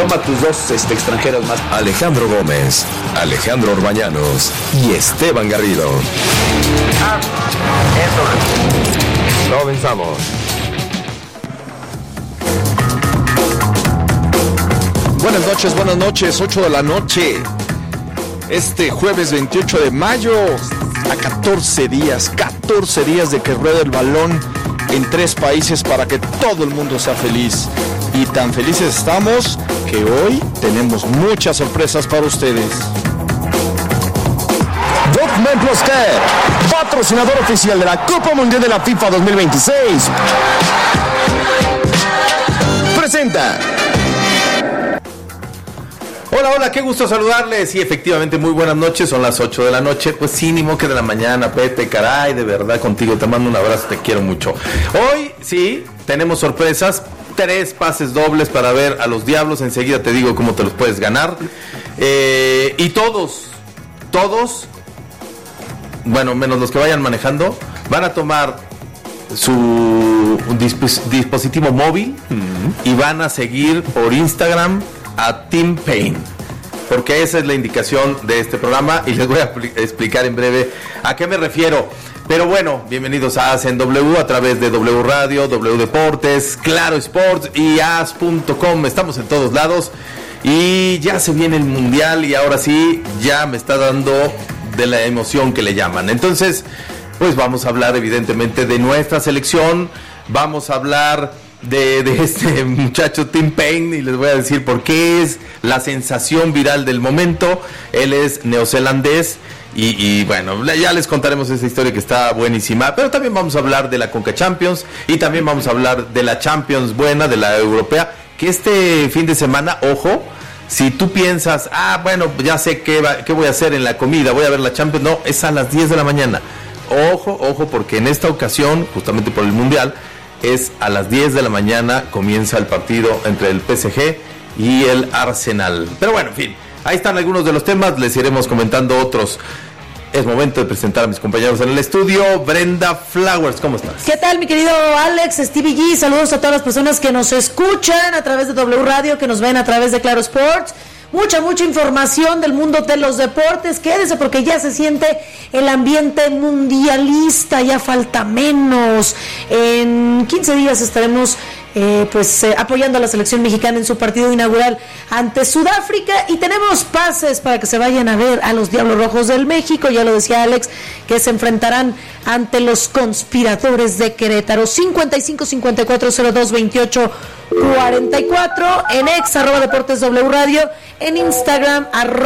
Toma tus dos extranjeros más. Alejandro Gómez, Alejandro Orbañanos y Esteban Garrido. Comenzamos. Buenas noches, 8 de la noche. Este jueves 28 de mayo, a 14 días de que ruede el balón en 3 países para que todo el mundo sea feliz. Y tan felices estamos que hoy tenemos muchas sorpresas para ustedes. Document Plus Care, patrocinador oficial de la Copa Mundial de la FIFA 2026, presenta. Hola, qué gusto saludarles. Y efectivamente, muy buenas noches, son las 8 de la noche. Pues sí, ni modo que de la mañana, Pete, caray, de verdad contigo, te mando un abrazo, te quiero mucho. Hoy, sí, tenemos sorpresas, 3 pases dobles para ver a los Diablos, enseguida te digo cómo te los puedes ganar. Y todos, bueno, menos los que vayan manejando, van a tomar su dispositivo móvil y van a seguir por Instagram a Team Pain, porque esa es la indicación de este programa y les voy a explicar en breve a qué me refiero. Pero bueno, bienvenidos a Hacen W a través de W Radio, W Deportes, Claro Sports y as.com. Estamos en todos lados y ya se viene el Mundial y ahora sí ya me está dando de la emoción que le llaman. Entonces, pues vamos a hablar evidentemente de nuestra selección, vamos a hablar de este muchacho Tim Payne y les voy a decir por qué es la sensación viral del momento. Él es neozelandés y bueno, ya les contaremos esa historia que está buenísima, pero también vamos a hablar de la Conca Champions y también vamos a hablar de la Champions buena, de la europea, que este fin de semana, ojo, si tú piensas, bueno, ya sé qué voy a hacer en la comida, voy a ver la Champions, no, es a las 10 de la mañana. Ojo, porque en esta ocasión, justamente por el Mundial, es a las 10 de la mañana, comienza el partido entre el PSG y el Arsenal. Pero bueno, en fin, ahí están algunos de los temas, les iremos comentando otros. Es momento de presentar a mis compañeros en el estudio. Brenda Flowers, ¿cómo estás? ¿Qué tal, mi querido Alex, Stevie G? Saludos a todas las personas que nos escuchan a través de W Radio, que nos ven a través de Claro Sports. Mucha información del mundo de los deportes. Quédese porque ya se siente el ambiente mundialista, ya falta menos. En 15 días estaremos apoyando a la selección mexicana en su partido inaugural ante Sudáfrica y tenemos pases para que se vayan a ver a los Diablos Rojos del México, ya lo decía Alex, que se enfrentarán ante los conspiradores de Querétaro. 55-54-02-28-44 en ex @Deportes W Radio, en Instagram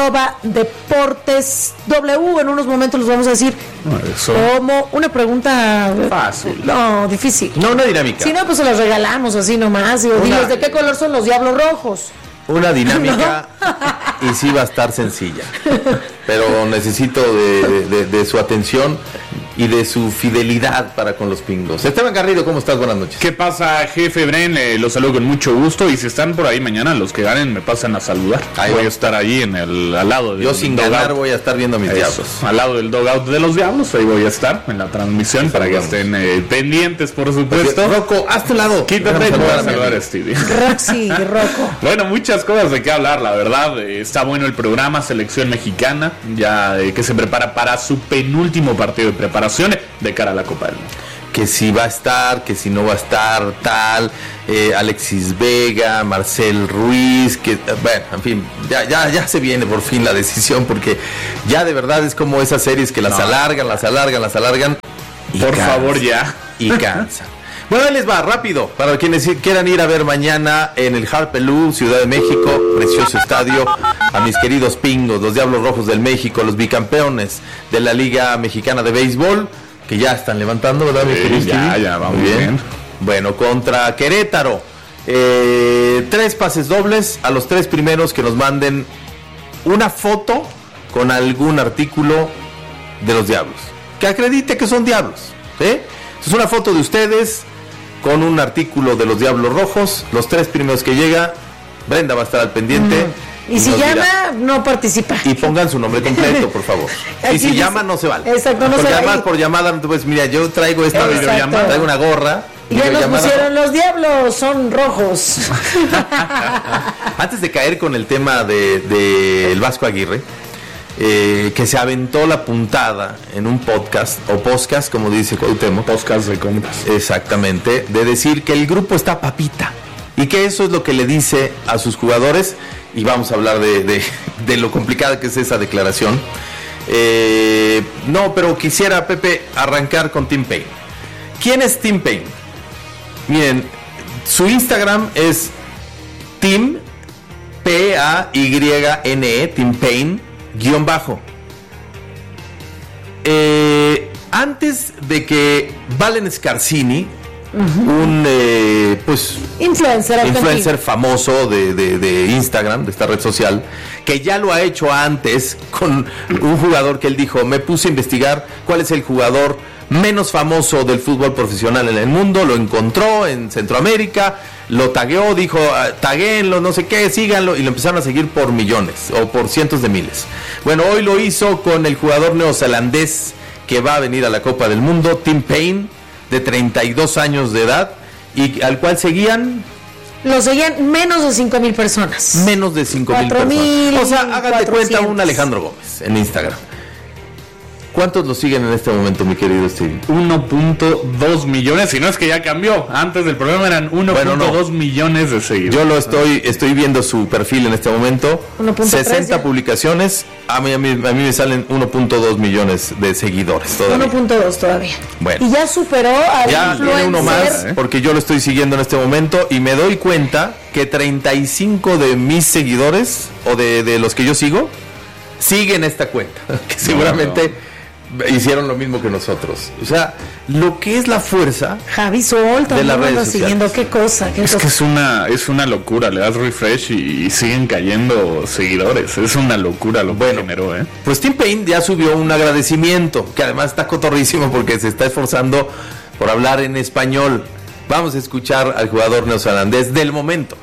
@Deportes W. En unos momentos les vamos a decir como una pregunta fácil, no, difícil, no una dinámica, si no pues se los regalamos así nomás, diles de qué color son los Diablos Rojos. Una dinámica y sí va a estar sencilla, pero necesito de su atención y de su fidelidad para con los pingos. Esteban Garrido, ¿cómo estás? Buenas noches. ¿Qué pasa, jefe Bren? Los saludo con mucho gusto y si están por ahí mañana, los que ganen me pasan a saludar. Ahí voy a estar ahí al lado del Yo sin ganar voy a estar viendo a mis Diablos. Al lado del dugout de los Diablos, ahí voy a estar en la transmisión para que estén pendientes, por supuesto. Rocco, hazte un lado. Quítate para saludar a Stevie. Roxy, Rocco. Bueno, muchas cosas de qué hablar, la verdad. Está bueno el programa, selección mexicana, ya que se prepara para su penúltimo partido de preparación de cara a la Copa del Mundo. Que si va a estar, que si no va a estar, tal, Alexis Vega, Marcel Ruiz, que bueno, en fin, ya se viene por fin la decisión, porque ya de verdad es como esas series que las alargan y por cansan, favor ya. Y cansan. Bueno, ahí les va, rápido, para quienes quieran ir a ver mañana en el Harpelú, Ciudad de México, precioso estadio, a mis queridos pingos, los Diablos Rojos del México, los bicampeones de la Liga Mexicana de Béisbol, que ya están levantando, ¿verdad, mi querido Stevie? Ya, vamos bien. Bueno, contra Querétaro, 3 pases dobles a los 3 primeros que nos manden una foto con algún artículo de los Diablos, que acredite que son Diablos, ¿sí? Es una foto de ustedes con un artículo de los Diablos Rojos, los 3 primeros que llega, Brenda va a estar al pendiente. Y si llama, no participa. Y pongan su nombre completo, por favor. Y si llama, no se vale. Exacto, no se vale. Porque además por llamada, pues mira, yo traigo esta videollamada, traigo una gorra. Y ya nos pusieron los Diablos, son rojos. Antes antes de caer con el tema de el Vasco Aguirre, que se aventó la puntada en un podcast, o podcast, como dice Cuauhtémoc. Podcast de compras. Exactamente, de decir que el grupo está papita, y que eso es lo que le dice a sus jugadores, y vamos a hablar de lo complicada que es esa declaración. No, pero quisiera, Pepe, arrancar con Tim Paine. ¿Quién es Tim Paine? Miren, su Instagram es Tim, P-A-Y-N-E, Tim Paine, _. Antes de que Valen Scarsini, un influencer famoso de Instagram, de esta red social, que ya lo ha hecho antes con un jugador que él dijo, me puse a investigar cuál es el jugador menos famoso del fútbol profesional en el mundo, lo encontró en Centroamérica, lo tagueó, dijo, taguéenlo, no sé qué, síganlo, y lo empezaron a seguir por millones o por cientos de miles. Bueno, hoy lo hizo con el jugador neozelandés que va a venir a la Copa del Mundo, Tim Paine, de 32 años de edad, y al cual lo seguían menos de 5,000 personas. Menos de 5,000 personas. O sea, hágate cuenta un Alejandro Gómez en Instagram. ¿Cuántos lo siguen en este momento, mi querido Steve? 1.2 millones, si no es que ya cambió. Antes del programa eran 1.2 millones de seguidores. Yo lo estoy viendo su perfil en este momento. 60 publicaciones. A mí me salen 1.2 millones de seguidores todavía. 1.2 todavía. Bueno. Y ya superó al ya influencer. Tiene uno más, porque yo lo estoy siguiendo en este momento y me doy cuenta que 35 de mis seguidores, o de los que yo sigo, siguen esta cuenta. Que seguramente hicieron lo mismo que nosotros. O sea, lo que es la fuerza Javi Sol de las redes siguiendo, sociales. qué cosa. Que es una locura. Le das refresh y siguen cayendo seguidores. Es una locura lo que generó, Pues Tim Paine ya subió un agradecimiento, que además está cotorrísimo porque se está esforzando por hablar en español. Vamos a escuchar al jugador neozelandés del momento.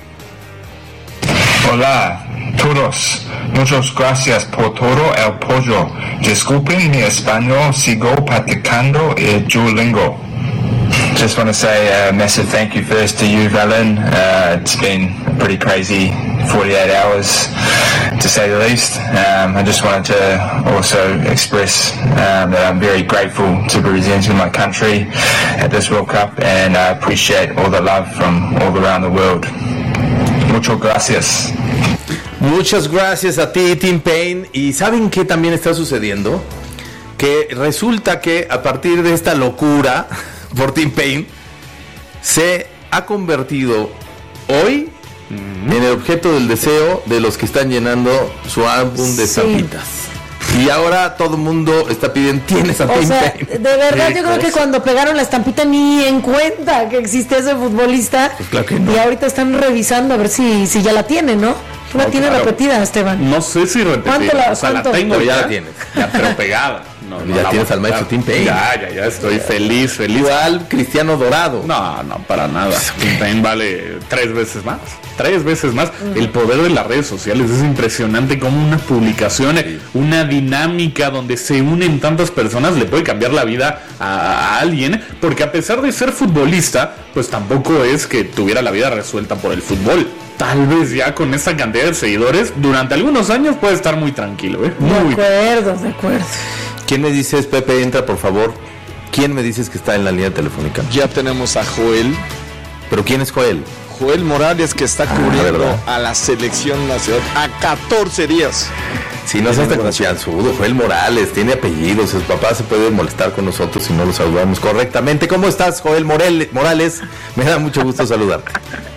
Hola todos, muchas gracias por todo el apoyo. Disculpen mi español, sigo practicando el Duolingo. Just want to say a massive thank you first to you, Valen. It's been a pretty crazy 48 hours, to say the least. I just wanted to also express that I'm very grateful to be representing my country at this World Cup, and I appreciate all the love from all around the world. Muchas gracias. Muchas gracias a ti, Tim Paine. Y ¿saben qué también está sucediendo? Que resulta que a partir de esta locura por Tim Paine, se ha convertido hoy en el objeto del deseo de los que están llenando su álbum de estampitas. Y ahora todo el mundo está pidiendo, ¿tienes a Tim Paine? De verdad, yo creo que cuando pegaron la estampita ni en cuenta que existe ese futbolista. Pues claro que no. Y ahorita están revisando a ver si ya la tienen, ¿no? La tiene claro. repetida, Esteban. No sé si repetida. ¿Cuánto? La tengo, pero ya la tienes. Ya, pero pegada. No, ya tienes al maestro Tim Paine. Ya estoy feliz. Igual Cristiano Dorado. No, para nada. Tim Paine vale 3 veces más. 3 veces más. El poder de las redes sociales es impresionante, como una publicación, una dinámica donde se unen tantas personas le puede cambiar la vida a alguien, porque a pesar de ser futbolista, pues tampoco es que tuviera la vida resuelta por el fútbol. Tal vez ya con esta cantidad de seguidores durante algunos años puede estar muy tranquilo, Muy de acuerdo. ¿Quién me dices, Pepe, entra por favor? ¿Quién me dices que está en la línea telefónica? Ya tenemos a Joel. ¿Pero quién es Joel? Joel Morales, que está cubriendo a la selección nacional a 14 días. Si no seas tan confianzudo, Joel Morales, tiene apellidos, su papá se puede molestar con nosotros si no lo saludamos correctamente. ¿Cómo estás, Joel Morales? Me da mucho gusto saludarte.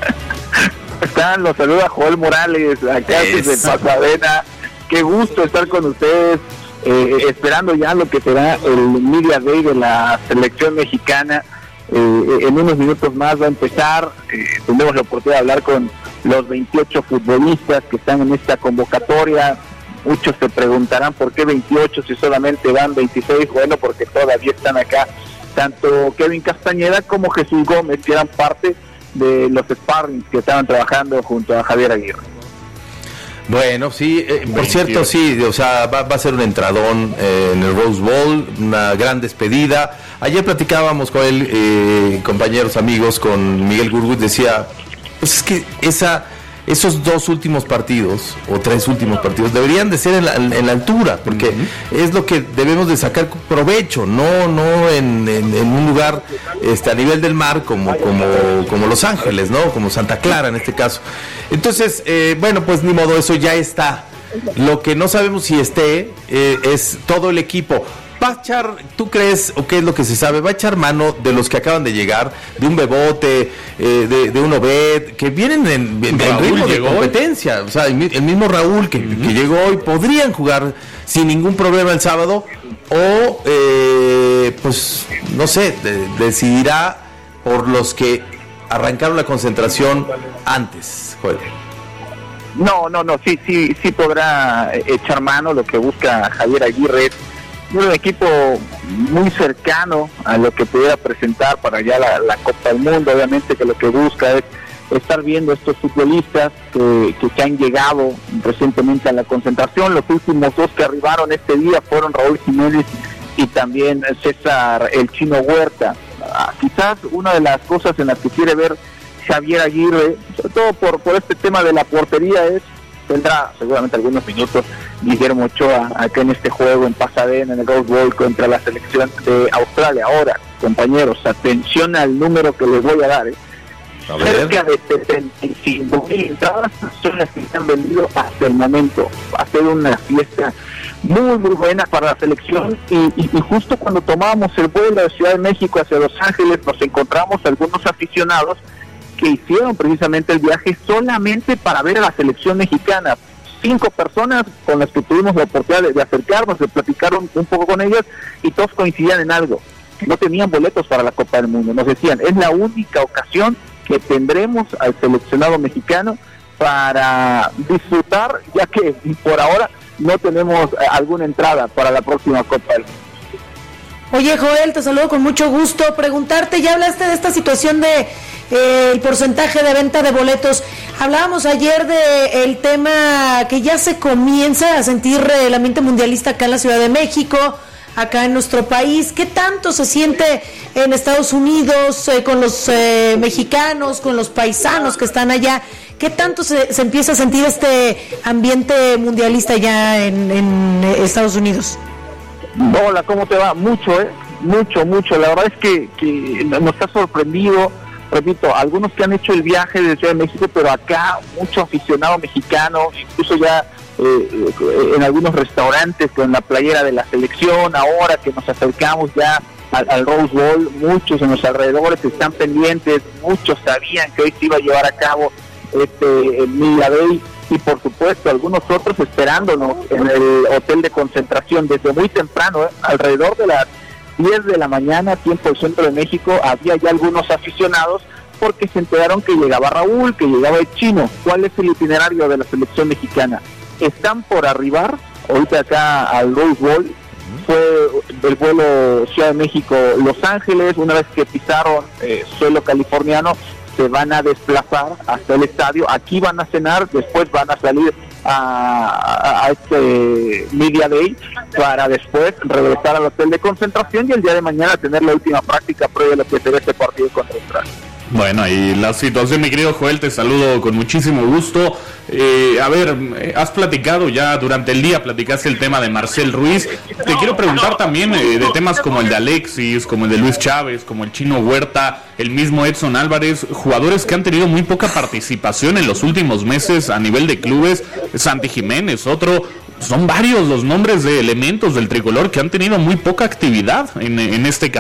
Están, los saluda Joel Morales, acá desde Pasadena. Qué gusto estar con ustedes, esperando ya lo que será el Media Day de la selección mexicana. En unos minutos más va a empezar. Tendremos la oportunidad de hablar con los 28 futbolistas que están en esta convocatoria. Muchos se preguntarán por qué 28 si solamente van 26. Bueno, porque todavía están acá tanto Kevin Castañeda como Jesús Gómez, que eran parte de los sparrings que estaban trabajando junto a Javier Aguirre. Bueno, sí, por cierto, sí, o sea, va a ser un entradón en el Rose Bowl, una gran despedida. Ayer platicábamos con él, compañeros, amigos, con Miguel Gurgut, decía, pues es que esos 2 últimos partidos o 3 últimos partidos deberían de ser en la altura, porque es lo que debemos de sacar provecho, no en un lugar a nivel del mar como Los Ángeles, ¿no? Como Santa Clara en este caso. Entonces, bueno, pues ni modo, eso ya está. Lo que no sabemos si esté es todo el equipo. ¿Va a echar, tú crees, o qué es lo que se sabe, va a echar mano de los que acaban de llegar, de un Bebote, de un Obed, que vienen en ritmo de competencia? O sea, el mismo Raúl que llegó hoy, podrían jugar sin ningún problema el sábado, o pues, no sé, decidirá por los que arrancaron la concentración antes, Joel. No, sí podrá echar mano. Lo que busca Javier Aguirre es un equipo muy cercano a lo que pudiera presentar para ya la Copa del Mundo. Obviamente que lo que busca es estar viendo estos futbolistas que han llegado recientemente a la concentración. Los últimos 2 que arribaron este día fueron Raúl Jiménez y también César el Chino Huerta. Quizás una de las cosas en las que quiere ver Javier Aguirre, sobre todo por este tema de la portería, tendrá seguramente algunos minutos Guillermo Ochoa acá en este juego en Pasadena, en el Rose Bowl contra la selección de Australia. Ahora, compañeros, atención al número que les voy a dar. Cerca de 75,000 entradas son las que se han vendido hasta el momento. Va a ser una fiesta muy buena para la selección, y justo cuando tomábamos el vuelo de Ciudad de México hacia Los Ángeles nos encontramos algunos aficionados que hicieron precisamente el viaje solamente para ver a la selección mexicana. 5 personas con las que tuvimos la oportunidad de acercarnos, de platicar un poco con ellas, y todos coincidían en algo: no tenían boletos para la Copa del Mundo. Nos decían, es la única ocasión que tendremos al seleccionado mexicano para disfrutar, ya que por ahora no tenemos alguna entrada para la próxima Copa del Mundo. Oye, Joel, te saludo con mucho gusto. Preguntarte, ya hablaste de esta situación de el porcentaje de venta de boletos. Hablábamos ayer de el tema que ya se comienza a sentir el ambiente mundialista acá en la Ciudad de México, acá en nuestro país. ¿Qué tanto se siente en Estados Unidos con los mexicanos, con los paisanos que están allá? ¿Qué tanto se empieza a sentir este ambiente mundialista ya en Estados Unidos? Hola, ¿cómo te va? Mucho. La verdad es que nos ha sorprendido. Repito, algunos que han hecho el viaje de Ciudad de México, pero acá mucho aficionado mexicano, incluso ya en algunos restaurantes con la playera de la selección. Ahora que nos acercamos ya al Rose Bowl, muchos en los alrededores están pendientes, muchos sabían que hoy se iba a llevar a cabo el Media Day, y por supuesto algunos otros esperándonos en el hotel de concentración desde muy temprano, alrededor de las 10 de la mañana, tiempo del centro de México. Había ya algunos aficionados porque se enteraron que llegaba Raúl, que llegaba el Chino. ¿Cuál es el itinerario de la selección mexicana? Están por arribar ahorita acá al Rose Bowl. Fue el vuelo Ciudad de México-Los Ángeles. Una vez que pisaron suelo californiano, se van a desplazar hasta el estadio. Aquí van a cenar, después van a salir a este Media Day para después regresar al hotel de concentración y el día de mañana tener la última práctica previa a lo que será este partido contra Australia. Bueno, y la situación, mi querido Joel, te saludo con muchísimo gusto. A ver, has platicado ya durante el día, platicaste el tema de Marcel Ruiz. Te quiero preguntar también de temas como el de Alexis, como el de Luis Chávez, como el Chino Huerta, el mismo Edson Álvarez, jugadores que han tenido muy poca participación en los últimos meses a nivel de clubes. Santi Jiménez, otro. Son varios los nombres de elementos del tricolor que han tenido muy poca actividad en este